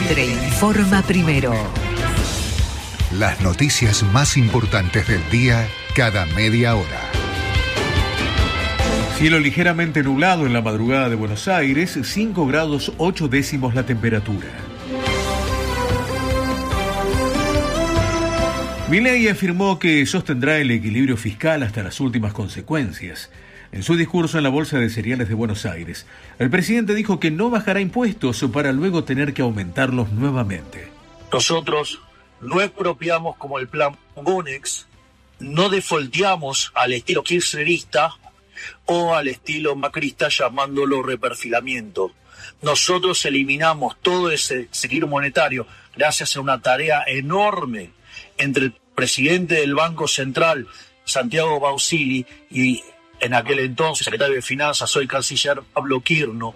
Mitre informa primero. Las noticias más importantes del día cada media hora. Cielo ligeramente nublado en la madrugada de Buenos Aires, 5 grados 8 décimos la temperatura. Milei afirmó que sostendrá el equilibrio fiscal hasta las últimas consecuencias. En su discurso en la Bolsa de Cereales de Buenos Aires, el presidente dijo que no bajará impuestos para luego tener que aumentarlos nuevamente. Nosotros no expropiamos como el plan Bonex, no defolteamos al estilo kirchnerista o al estilo macrista llamándolo reperfilamiento. Nosotros eliminamos todo ese equilibrio monetario gracias a una tarea enorme entre el presidente del Banco Central, Santiago Bausili, y en aquel entonces secretario de Finanzas, hoy canciller, Pablo Quirno.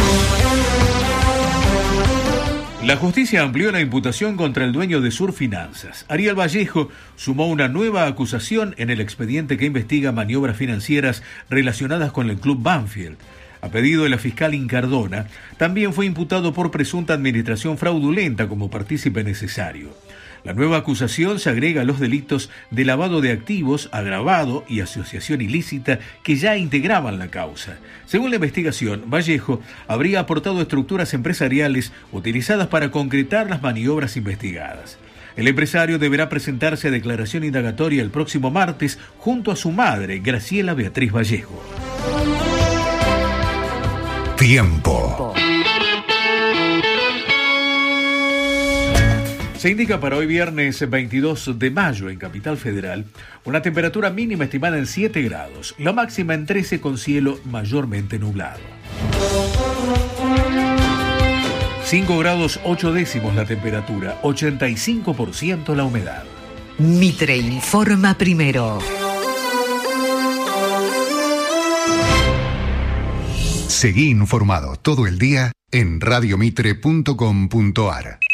La justicia amplió la imputación contra el dueño de Surfinanzas. Ariel Vallejo sumó una nueva acusación en el expediente que investiga maniobras financieras relacionadas con el club Banfield. A pedido de la fiscal Incardona, también fue imputado por presunta administración fraudulenta como partícipe necesario. La nueva acusación se agrega a los delitos de lavado de activos, agravado y asociación ilícita que ya integraban la causa. Según la investigación, Vallejo habría aportado estructuras empresariales utilizadas para concretar las maniobras investigadas. El empresario deberá presentarse a declaración indagatoria el próximo martes junto a su madre, Graciela Beatriz Vallejo. Tiempo. Se indica para hoy viernes 22 de mayo en Capital Federal una temperatura mínima estimada en 7 grados, la máxima en 13 con cielo mayormente nublado. 5 grados 8 décimos la temperatura, 85% la humedad. Mitre informa primero. Seguí informado todo el día en radiomitre.com.ar.